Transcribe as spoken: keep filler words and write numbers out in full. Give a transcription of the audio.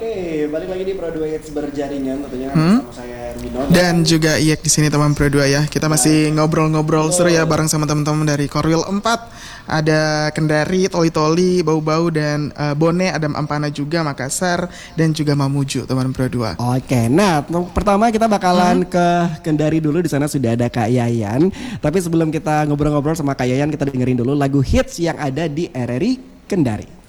Oke, balik lagi di Pro dua Hits berjaringan tentunya kan Hmm? bersama saya Erwino Dan juga Iyek di sini teman Pro dua ya. Kita masih ngobrol-ngobrol seru ya bareng sama teman-teman dari Korwil empat. Ada Kendari, Toli-Toli, Bau-Bau dan eh, Bone, Adam Ampana juga, Makassar dan juga Mamuju teman Pro dua. Oke, nah t- pertama kita bakalan ke Kendari dulu. Di sana sudah ada Kak Yayan. Tapi sebelum kita ngobrol-ngobrol sama Kak Yayan, kita dengerin dulu lagu hits yang ada di R R I Kendari.